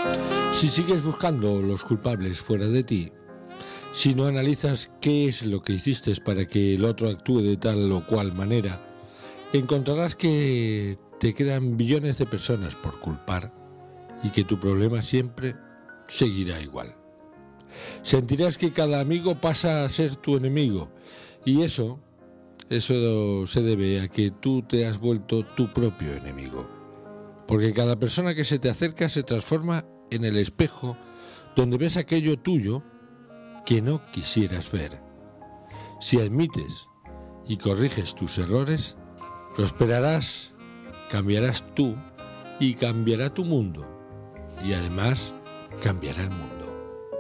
Si sigues buscando los culpables fuera de ti, si no analizas qué es lo que hiciste para que el otro actúe de tal o cual manera, encontrarás que te quedan billones de personas por culpar y que tu problema siempre seguirá igual. Sentirás que cada amigo pasa a ser tu enemigo y eso se debe a que tú te has vuelto tu propio enemigo. Porque cada persona que se te acerca se transforma en el espejo donde ves aquello tuyo que no quisieras ver. Si admites y corriges tus errores, prosperarás, cambiarás tú y cambiará tu mundo. Y además cambiará el mundo.